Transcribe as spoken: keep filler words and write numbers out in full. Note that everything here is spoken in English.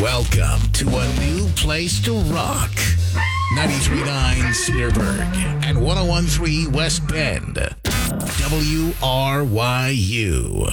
Welcome to a new place to rock. ninety-three point nine Cedarburg and one oh one point three West Bend. W R Y U.